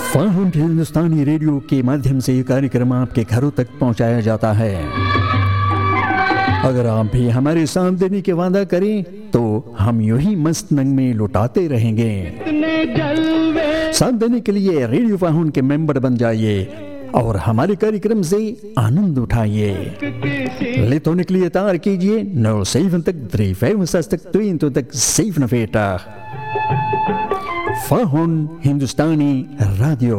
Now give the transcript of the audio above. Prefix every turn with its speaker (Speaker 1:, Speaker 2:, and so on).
Speaker 1: फाहुन हिंदुस्तानी radio के माध्यम से ये कार्यक्रम आपके घरों तक पहुंचाया जाता है। अगर आप भी हमारे साथ देने के वादा करें तो हम यूं ही मस्त नंग में लुटाते रहेंगे। साथ देने के लिए रेडियो फाहुन के मेंबर बन जाइए और हमारे कार्यक्रम से आनंद उठाइए। लेत होने के लिए तार कीजिए 07-365-23 Fahuन हिंदुस्तानी रेडियो।